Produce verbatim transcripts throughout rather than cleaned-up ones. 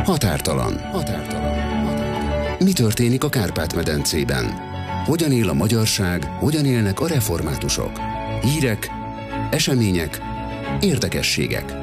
Határtalan. Határtalan. Határtalan. Mi történik a Kárpát-medencében? Hogyan él a magyarság, hogyan élnek a reformátusok? Hírek, események, érdekességek.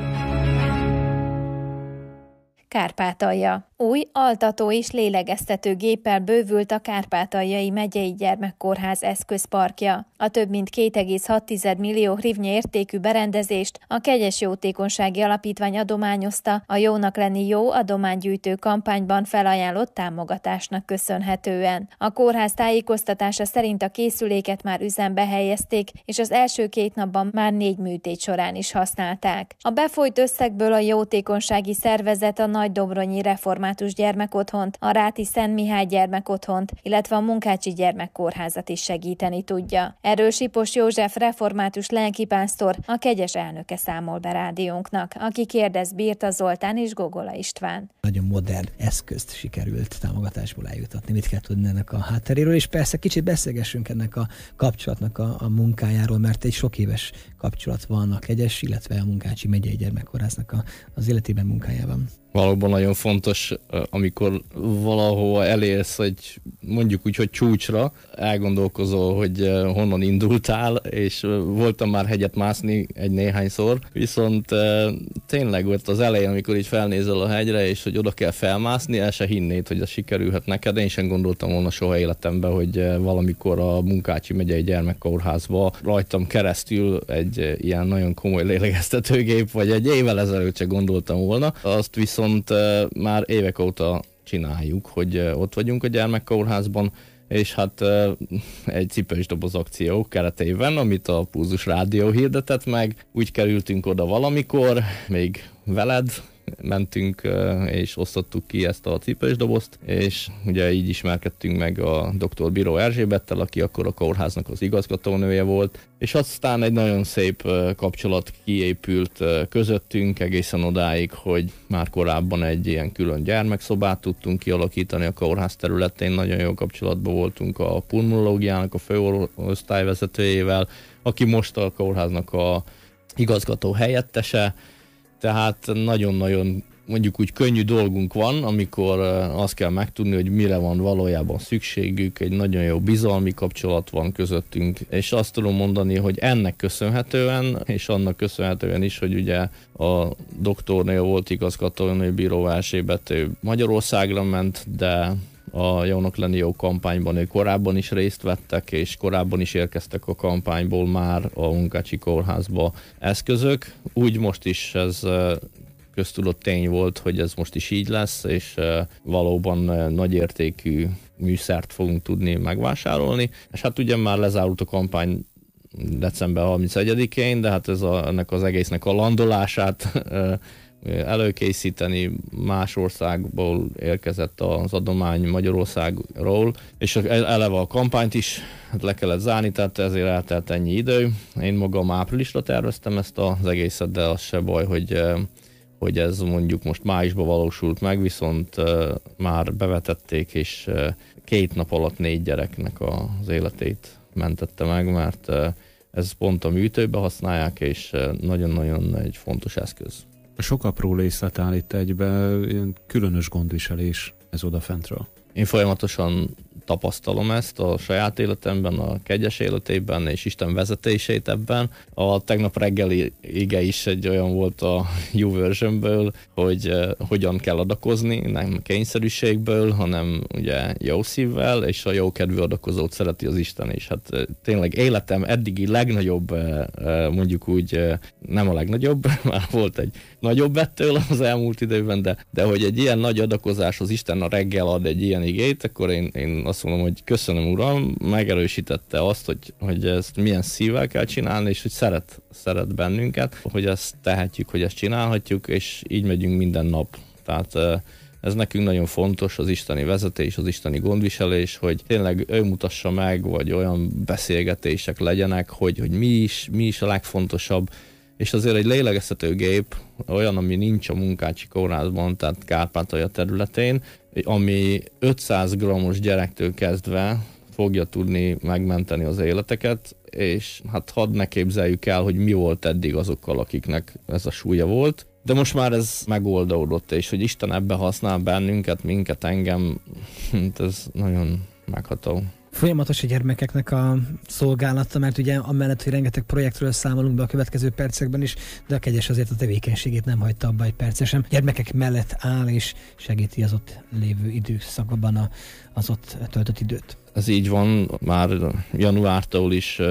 Kárpátalja. Új altató és lélegeztető géppel bővült a Kárpátaljai Megyei Gyermekkórház eszközparkja. A több mint két egész hat millió hrivnye értékű berendezést a Kegyes Jótékonysági Alapítvány adományozta a Jónak lenni jó adománygyűjtő kampányban felajánlott támogatásnak köszönhetően. A kórház tájékoztatása szerint a készüléket már üzembe helyezték, és az első két napban már négy műtét során is használták. A befolyt összegből a jótékonysági szervezet a Nagydombronyi Református Gyermekotthont, a Ráti Szent Mihály Gyermekotthont, illetve a Munkácsi Gyermekkórházat is segíteni tudja. Erről Sipos József református lelkipásztor, a Kegyes elnöke számol be rádiónknak, aki kérdez Birta Zoltán és Gogola István. Nagyon modern eszközt sikerült támogatásból eljutatni. Mit kell tudni ennek a hátteréről, és persze kicsit beszélgessünk ennek a kapcsolatnak a, a munkájáról, mert egy sok éves kapcsolat van a Kegyes, illetve a Munkácsi Megyei Gyermekkórháznak a, az életében, munkájában. Valóban nagyon fontos, amikor valahova elérsz, egy mondjuk úgy, hogy csúcsra, elgondolkozol, hogy honnan indultál, és voltam már hegyet mászni egy néhányszor, viszont tényleg ott az elején, amikor így felnézel a hegyre, és hogy oda kell felmászni, el se hinnéd, hogy ez sikerülhet neked. Én sem gondoltam volna soha életemben, hogy valamikor a Munkácsi Megyei Gyermekkórházba rajtam keresztül egy ilyen nagyon komoly lélegeztetőgép, vagy egy évvel ezelőtt se gondoltam volna. Azt viszont Viszont már évek óta csináljuk, hogy ott vagyunk a gyermekkórházban, és hát egy cipős doboz akció keretében, amit a Pulzus Rádió hirdetett meg, úgy kerültünk oda valamikor, még veled mentünk és osztottuk ki ezt a cipős dobozt, és ugye így ismerkedtünk meg a doktor Bíró Erzsébettel, aki akkor a kórháznak az igazgatónője volt, és aztán egy nagyon szép kapcsolat kiépült közöttünk egészen odáig, hogy már korábban egy ilyen külön gyermekszobát tudtunk kialakítani a kórház területén, nagyon jó kapcsolatban voltunk a pulmonológiának a főosztályvezetőjével, aki most a kórháznak a igazgató helyettese. Tehát nagyon-nagyon mondjuk úgy könnyű dolgunk van, amikor azt kell megtudni, hogy mire van valójában szükségük, egy nagyon jó bizalmi kapcsolat van közöttünk, és azt tudom mondani, hogy ennek köszönhetően, és annak köszönhetően is, hogy ugye a doktornő volt igazgatónő, Bíró Erzsébet, ő Magyarországra ment, de a Jónak lenni jó kampányban ő korábban is részt vettek, és korábban is érkeztek a kampányból már a Munkácsi kórházba eszközök. Úgy most is ez köztudott tény volt, hogy ez most is így lesz, és valóban nagyértékű műszert fogunk tudni megvásárolni. És hát ugye már lezárult a kampány december harmincegyedikén, de hát ez a, ennek az egésznek a landolását előkészíteni, más országból érkezett az adomány Magyarországról, és eleve a kampányt is le kellett zárni, tehát ezért eltelt ennyi idő. Én magam áprilisra terveztem ezt az egészet, de az se baj, hogy, hogy ez mondjuk most májusban valósult meg, viszont már bevetették, és két nap alatt négy gyereknek az életét mentette meg, mert ez pont a műtőbe használják, és nagyon-nagyon egy fontos eszköz. Sok apró részlet áll itt egybe, ilyen különös gondviselés ez odafentről. Én folyamatosan tapasztalom ezt a saját életemben, a Kegyes életében, és Isten vezetését ebben. A tegnap reggeli ige is egy olyan volt a YouVersionből, hogy uh, hogyan kell adakozni, nem kényszerűségből, hanem ugye jó szívvel, és a jó kedvű adakozót szereti az Isten is. Hát uh, tényleg életem eddigi legnagyobb, uh, uh, mondjuk úgy uh, nem a legnagyobb, már volt egy nagyobb ettől az elmúlt időben, de, de hogy egy ilyen nagy adakozás, az Isten a reggel ad egy ilyen igét, akkor én, én azt mondom, hogy köszönöm Uram, megerősítette azt, hogy, hogy ezt milyen szívvel kell csinálni, és hogy szeret, szeret bennünket, hogy ezt tehetjük, hogy ezt csinálhatjuk, és így megyünk minden nap. Tehát ez nekünk nagyon fontos, az isteni vezetés, az isteni gondviselés, hogy tényleg ő mutassa meg, vagy olyan beszélgetések legyenek, hogy, hogy mi is, mi is a legfontosabb, és azért egy lélegeztetőgép olyan, ami nincs a Munkácsi kórházban, tehát Kárpátalja területén, ami ötszáz grammos gyerektől kezdve fogja tudni megmenteni az életeket, és hát hadd ne képzeljük el, hogy mi volt eddig azokkal, akiknek ez a súlya volt. De most már ez megoldódott, és hogy Isten ebbe használ bennünket, minket, engem, ez nagyon megható. Folyamatos a gyermekeknek a szolgálata, mert ugye amellett, hogy rengeteg projektről számolunk be a következő percekben is, de a Kegyes azért a tevékenységét nem hagyta abba egy percre sem. Gyermekek mellett áll és segíti az ott lévő időszakban a, az ott töltött időt. Ez így van, már januártól is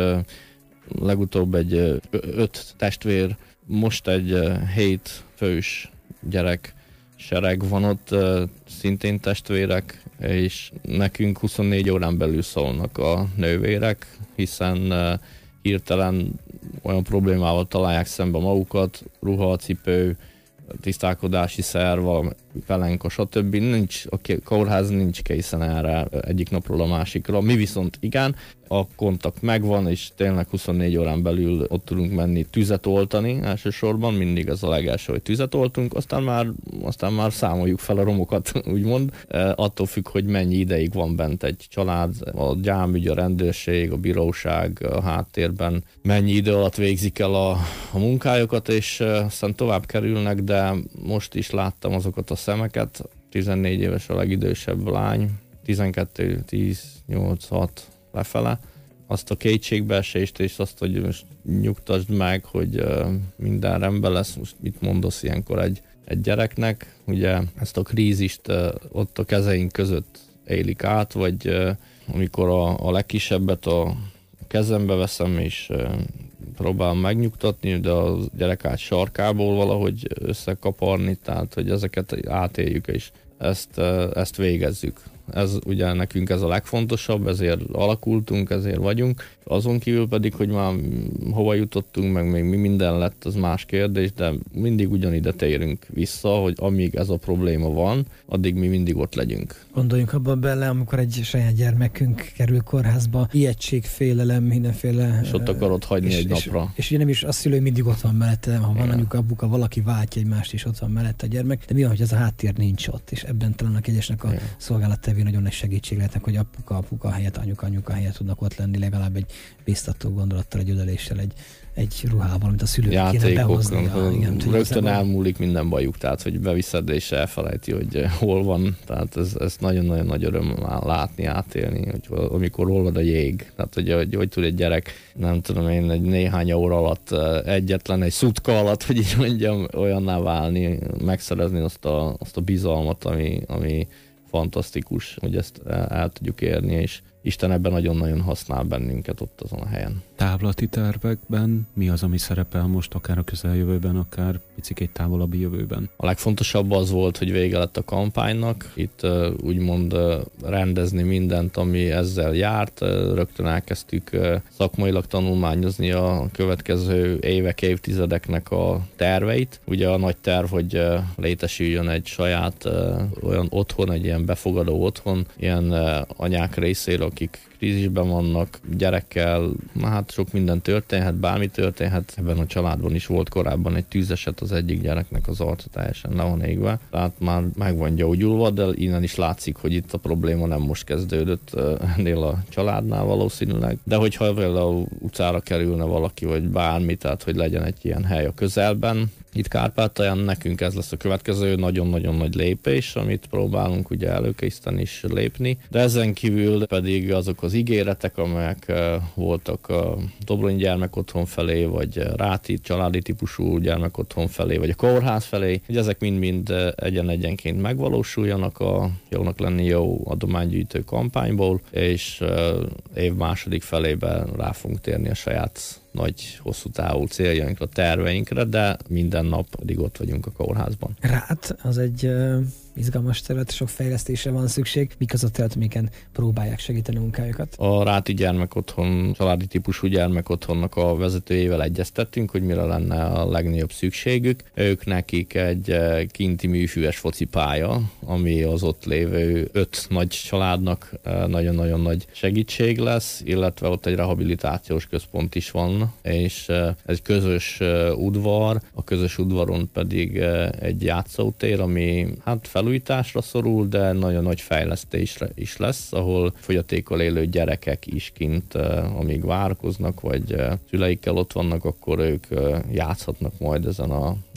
legutóbb egy öt testvér, most egy hét fős gyerek sereg van ott, szintén testvérek, és nekünk huszonnégy órán belül szólnak a nővérek, hiszen hirtelen olyan problémával találják szembe magukat, ruha, cipő, tisztálkodási szerv, pelenka, stb. Nincs, a kórház nincs készen erre egyik napról a másikra. Mi viszont igen, a kontakt megvan, és tényleg huszonnégy órán belül ott tudunk menni tüzet oltani elsősorban, mindig ez a legelső, hogy tüzet oltunk, aztán már, aztán már számoljuk fel a romokat, úgymond. E, attól függ, hogy mennyi ideig van bent egy család, a gyámügy, a rendőrség, a bíróság a háttérben, mennyi idő alatt végzik el a, a munkájukat, és e, aztán tovább kerülnek, de most is láttam azokat a szemeket, tizennégy éves a legidősebb lány, tizenkettő, tíz, nyolc, hat lefele, azt a kétségbeesést és azt, hogy most nyugtasd meg, hogy uh, minden rendben lesz, most mit mondasz ilyenkor egy, egy gyereknek, ugye ezt a krízist uh, ott a kezeink között élik át, vagy uh, amikor a, a legkisebbet a kezembe veszem, és uh, próbálom megnyugtatni, de a gyerek át sarkából valahogy összekaparni, tehát hogy ezeket átéljük, és ezt, uh, ezt végezzük. Ez ugye nekünk ez a legfontosabb, ezért alakultunk, ezért vagyunk. Azon kívül pedig, hogy már hova jutottunk, meg még mi minden lett, az más kérdés, de mindig ugyanide térünk vissza, hogy amíg ez a probléma van, addig mi mindig ott legyünk. Gondoljunk abban bele, amikor egy saját gyermekünk kerül kórházba, ijegység, félelem, mindenféle... És ott akarod hagyni és, egy napra. És, és ugye nem is azt szülő, hogy mindig ott van mellette, ha van anyuka, apuka, valaki váltja egymást, és ott van mellette a gyermek, de mi van, hogy ez a háttér nincs ott, és ebben talán a Kegyesnek a szolgálattevő nagyon nagy segítség lehetnek, hogy apuka, apuka helyett, anyuka, anyuka helyett tudnak ott lenni, legalább egy biztató gondolattal, egy öleléssel, egy, egy ruhával, amit a szülők kéne behozni. Ja, igen, rögtön elmúlik minden bajuk, tehát hogy beviszed és elfelejti, hogy hol van, tehát ez, ez nagyon-nagyon nagy öröm látni, átélni, hogy amikor olvad a jég, tehát hogy, hogy, hogy tud egy gyerek, nem tudom én, egy néhány óra alatt egyetlen egy szutka alatt, hogy így mondjam, olyanná válni, megszerezni azt a, azt a bizalmat, ami, ami fantasztikus, hogy ezt el, el tudjuk érni, és Isten ebben nagyon-nagyon használ bennünket ott azon a helyen. Távlati tervekben mi az, ami szerepel most, akár a közeljövőben, akár picikét távolabbi jövőben? A legfontosabb az volt, hogy vége lett a kampánynak. Itt uh, úgymond uh, rendezni mindent, ami ezzel járt. Uh, rögtön elkezdtük uh, szakmailag tanulmányozni a következő évek, évtizedeknek a terveit. Ugye a nagy terv, hogy uh, létesüljön egy saját uh, olyan otthon, egy ilyen befogadó otthon, ilyen uh, anyák részéről, akik krízisben vannak, gyerekkel, hát sok minden történhet, bármi történhet. Ebben a családban is volt korábban egy tűzeset, az egyik gyereknek az arca teljesen le van égve. Tehát már meg van gyógyulva, de innen is látszik, hogy itt a probléma nem most kezdődött ennél a családnál valószínűleg. De hogyha például utcára kerülne valaki, vagy bármi, tehát hogy legyen egy ilyen hely a közelben, itt Kárpátalján nekünk ez lesz a következő nagyon-nagyon nagy lépés, amit próbálunk ugye előkészíteni is lépni, de ezen kívül pedig azok az ígéretek, amelyek uh, voltak a Dobrony gyermekotthon felé, vagy Ráti családi típusú gyermekotthon felé, vagy a kórház felé, hogy ezek mind-mind egyen-egyenként megvalósuljanak a jónak lenni jó adománygyűjtő kampányból, és uh, év második felében rá fogunk térni a saját nagy, hosszú távú céljainkra, terveinkre, de minden nap pedig ott vagyunk a kórházban. Rát, az egy uh, izgalmas terület, sok fejlesztésre van szükség. Mik az a terület, amiken próbálják segíteni a munkájukat? A Ráti gyermekotthon, családi típusú gyermekotthonnak a vezetőjével egyeztettünk, hogy mire lenne a legnagyobb szükségük. Ők nekik egy kinti műfűves focipálya, ami az ott lévő öt nagy családnak nagyon-nagyon nagy segítség lesz, illetve ott egy rehabilitációs központ is van, és egy közös udvar, a közös udvaron pedig egy játszótér, ami hát felújításra szorul, de nagyon nagy fejlesztésre is lesz, ahol fogyatékkal élő gyerekek is kint, amíg várakoznak, vagy szüleikkel ott vannak, akkor ők játszhatnak majd ezen a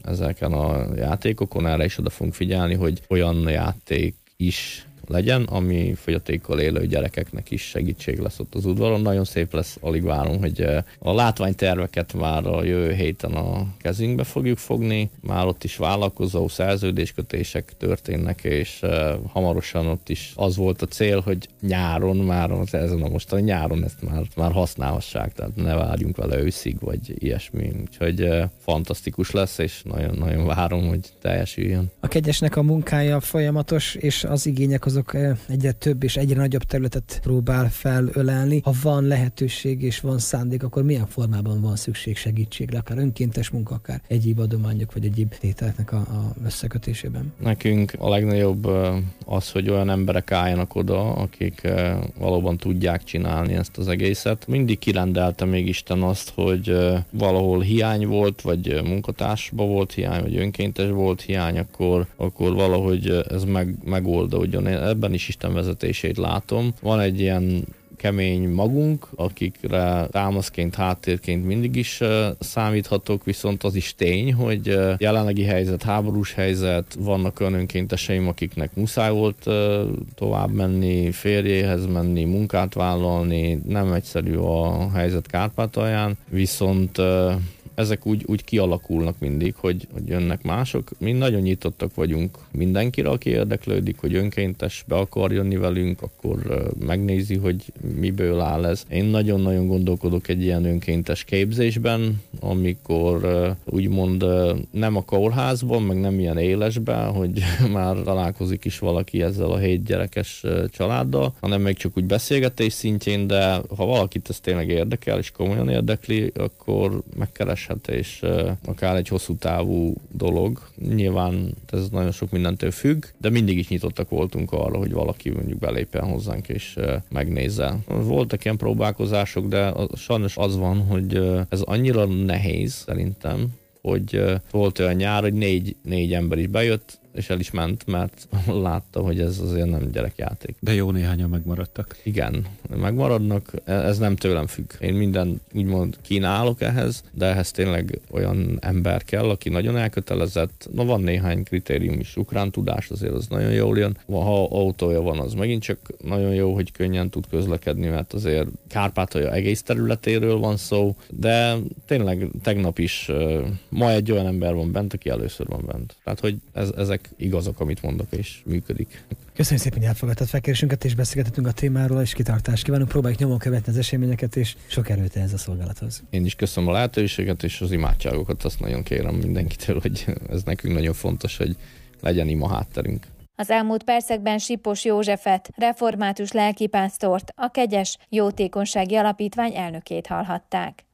ezeken a játékokon, erre is oda fogunk figyelni, hogy olyan játék is legyen, ami fogyatékkal élő gyerekeknek is segítség lesz ott az udvaron. Nagyon szép lesz, alig várom, hogy a látványterveket már a jövő héten a kezünkbe fogjuk fogni. Már ott is vállalkozó szerződéskötések történnek, és hamarosan ott is az volt a cél, hogy nyáron, már ezen a mostani nyáron ezt már, már használhassák, tehát ne várjunk vele őszig, vagy ilyesmi. Úgyhogy fantasztikus lesz, és nagyon-nagyon várom, hogy teljesüljön. A Kegyesnek a munkája folyamatos, és az igények azok egyre több és egyre nagyobb területet próbál felölelni. Ha van lehetőség és van szándék, akkor milyen formában van szükség segítségre, akár önkéntes munka, akár egyéb adományok, vagy egyéb tételeknek a, a összekötésében? Nekünk a legnagyobb az, hogy olyan emberek álljanak oda, akik valóban tudják csinálni ezt az egészet. Mindig kirendelte még Isten azt, hogy valahol hiány volt, vagy munkatársba volt hiány, vagy önkéntes volt hiány, akkor, akkor valahogy ez meg, megoldódjon. Ebben is Isten vezetését látom. Van egy ilyen kemény magunk, akikre támaszként, háttérként mindig is uh, számíthatok, viszont az is tény, hogy uh, jelenlegi helyzet, háborús helyzet, vannak olyan önkénteseim, akiknek muszáj volt uh, tovább menni, férjéhez menni, munkát vállalni, nem egyszerű a helyzet Kárpátalján, viszont uh, ezek úgy, úgy kialakulnak mindig, hogy, hogy jönnek mások. Mi nagyon nyitottak vagyunk mindenkire, aki érdeklődik, hogy önkéntes be akar jönni velünk, akkor uh, megnézi, hogy miből áll ez. Én nagyon-nagyon gondolkodok egy ilyen önkéntes képzésben, amikor uh, úgymond uh, nem a kórházban, meg nem ilyen élesben, hogy már találkozik is valaki ezzel a hét gyerekes uh, családdal, hanem még csak úgy beszélgetés szintjén, de ha valakit ez tényleg érdekel, és komolyan érdekli, akkor megkeres és uh, akár egy hosszú távú dolog. Nyilván ez nagyon sok mindentől függ, de mindig is nyitottak voltunk arra, hogy valaki mondjuk belépjen hozzánk és uh, megnézze. Voltak ilyen próbálkozások, de az, sajnos az van, hogy uh, ez annyira nehéz szerintem, hogy uh, volt olyan nyár, hogy négy, négy ember is bejött, és el is ment, mert látta, hogy ez azért nem gyerekjáték. De jó néhányan megmaradtak. Igen, megmaradnak, ez nem tőlem függ. Én minden úgymond kínálok ehhez, de ehhez tényleg olyan ember kell, aki nagyon elkötelezett. Na, van néhány kritérium is, ukrán tudás, azért az nagyon jól jön. Ha autója van, az megint csak nagyon jó, hogy könnyen tud közlekedni, mert azért Kárpátalja egész területéről van szó, de tényleg tegnap is ma egy olyan ember van bent, aki először van bent. Tehát, hogy ez, ezek igazak, amit mondok, és működik. Köszönjük szépen, hogy elfogadtad felkérésünket, és beszélgetünk a témáról, és kitartást kívánunk. Próbáljuk nyomon követni az eseményeket, és sok erőt ehhez a szolgálathoz. Én is köszönöm a lehetőséget, és az imádságokat, azt nagyon kérem mindenkitől, hogy ez nekünk nagyon fontos, hogy legyen ima hátterünk. Az elmúlt percekben Sipos Józsefet, református lelkipásztort, a Kegyes Jótékonysági Alapítvány elnökét hallhatták.